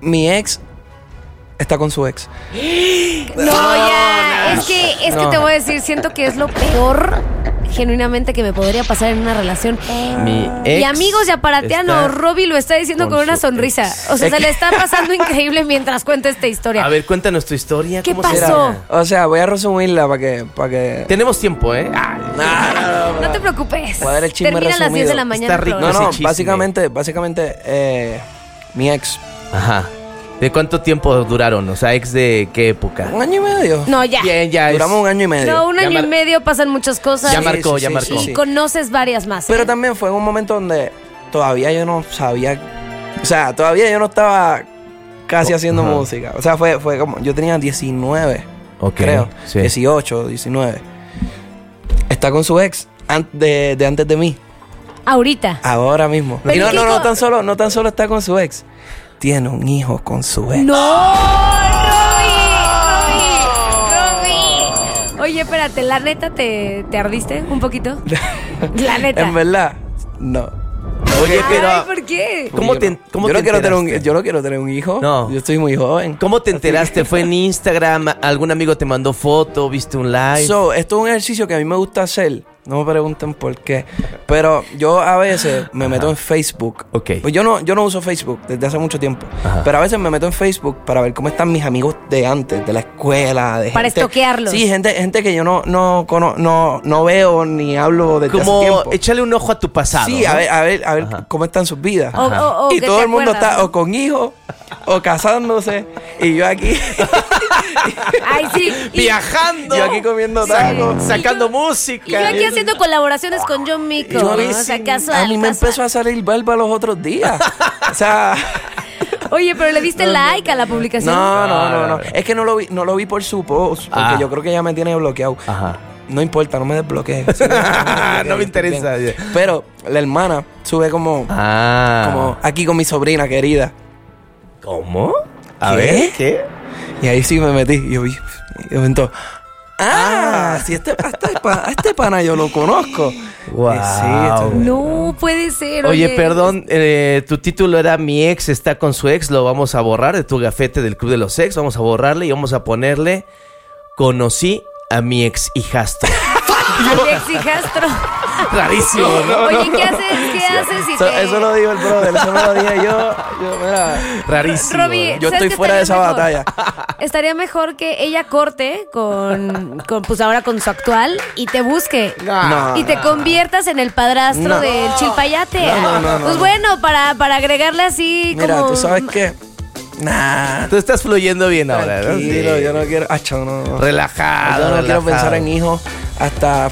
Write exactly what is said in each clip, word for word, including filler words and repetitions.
mi ex está con su ex. No, ya. Es que, es que No. te voy a decir, siento que es lo peor genuinamente que me podría pasar en una relación. Mi Y ex amigos, ya parateano, está Robbie lo está diciendo con con una su sonrisa. ex. O sea, Es se que- le está pasando increíble mientras cuenta esta historia. A ver, cuéntanos tu historia. ¿Qué ¿Cómo será? pasó? O sea, voy a resumirla para que, para que... Tenemos tiempo, ¿eh? Ah, No, no, no, No te preocupes. Voy a dar el chisme Termina a las diez de la resumido. mañana. Está el rico. No, programa. no, ese chisme. básicamente, básicamente, eh, mi ex. Ajá. ¿De cuánto tiempo duraron? O sea, ¿ex de qué época? Un año y medio. No, ya. Bien, ya es. Duramos un año y medio. No, un Ya año mar- y medio pasan muchas cosas. Ya Sí, marcó, sí, ya sí, marcó. sí, Y sí. conoces varias más. Pero ¿eh? también fue en un momento donde todavía yo no sabía, o sea, todavía yo no estaba casi haciendo Ajá. música. O sea, fue, fue como, yo tenía diecinueve, Ok, creo, sí. dieciocho, diecinueve. Está con su ex an- de, de antes de mí, Ahorita. ahora mismo. Pero Y no, ¿qué no, no co- tan solo, no tan solo está con su ex, tiene un hijo con su ex. ¡No! ¡Robbie! ¡Robbie! ¡Robbie! Oye, espérate, ¿la neta te, te ardiste un poquito? La neta. En verdad, no. Oye, pero Ay, ¿por qué? ¿cómo Yo te, no- cómo yo te no quiero tener un, enteraste? yo no quiero tener un hijo. No. Yo estoy muy joven. ¿Cómo te enteraste? ¿Fue en Instagram? ¿Algún amigo te mandó foto? ¿Viste un live? So, esto es un ejercicio que a mí me gusta hacer. No me pregunten por qué. Pero yo a veces me meto en Facebook. Ok. Pues yo no, yo no uso Facebook desde hace mucho tiempo. Ajá. Pero a veces me meto en Facebook para ver cómo están mis amigos de antes, de la escuela. De Para gente- estoquearlos. Sí, gente, gente que yo no, no, cono- no, no veo ni hablo desde hace Como tiempo. échale un ojo a tu pasado. Sí, ¿no? a ver, a ver, a ver Ajá. cómo están sus vidas. O- o- o y que todo te el mundo acuerdas, está ¿no? o con hijos o casándose. Y yo aquí, Ay, sí. Y, Viajando. yo aquí comiendo tacos. Sacando Y yo- música. y yo aquí haciendo colaboraciones con John Mico. Yo a mí o sea, sí, casual, a mí me casual. empezó a salir barba los otros días. O sea, Oye, pero le diste like a la publicación. no, no, no, no, no. no. Es que no lo vi, no lo vi por su post, porque Ah. yo creo que ella me tiene bloqueado. Ajá. No importa, no me desbloquees. Sí, No me interesa. Pero la hermana sube como, Ah. como aquí con mi sobrina querida. ¿Cómo? A ¿Qué? ver, ¿qué? Y ahí sí me metí. Y yo vi. Y de momento, ah, si este, a, este, pa- a este pana yo lo conozco. Wow. Y sí, esto- No puede ser. Oye, perdón, eh, tu título era Mi ex está con su ex, lo vamos a borrar de tu gafete del Club de los Ex, vamos a borrarle y vamos a ponerle Conocí a mi ex hijastro. Alex hijastro. Rarísimo, ¿no? Oye, ¿qué haces? ¿Qué haces? Si Eso, te- eso lo dijo el brother, eso me lo dije yo. Yo, mira, Rarísimo. Robbie, yo ¿sabes estoy qué fuera de esa estaría mejor? batalla. Estaría mejor que ella corte con, con, pues ahora con su actual y te busque. No. Y te conviertas en el padrastro No. del chilpayate. No, no, no, no, pues no. bueno, para, para agregarle así Mira, como... tú sabes qué. Nah. Tú estás fluyendo bien ahora, ¿no? Tranquilo, Sí. yo no quiero. Acho, no, no. Relajado. Yo no quiero relajado. pensar en hijos hasta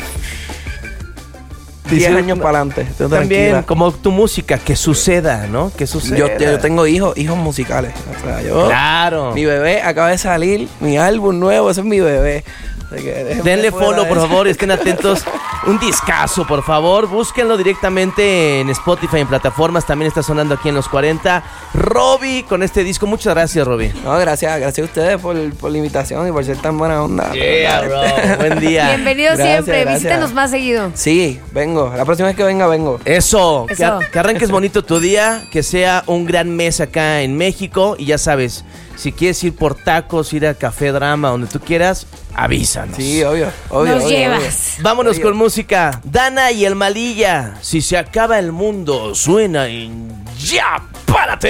diez Dice- años para adelante. Tú También, tranquila. como tu música, que suceda, ¿no? Que suceda. Yo, yo tengo hijos, hijos musicales. O sea, yo. Claro. Mi bebé acaba de salir, mi álbum nuevo, ese es mi bebé. Así que déjenme Denle fuera follow, de por eso. favor, estén atentos. Un discazo, por favor. Búsquenlo directamente en Spotify, en plataformas. También está sonando aquí en los cuarenta. Robbie, con este disco. Muchas gracias, Robbie. No, gracias, gracias a ustedes por, por la invitación y por ser tan buena onda. Yeah, bro. Buen día. Bienvenido Gracias, siempre. gracias. Visítanos más seguido. Sí, vengo. La próxima vez que venga, vengo. Eso, que, Eso. ar- que arranques bonito tu día, que sea un gran mes acá en México. Y ya sabes, si quieres ir por tacos, ir a Café Drama, donde tú quieras, avísanos. Sí, obvio, obvio. Nos obvio, llevas. obvio. Vámonos Obvio. con música. Dana y el Malilla. Si se acaba el mundo, suena en Ya, párate.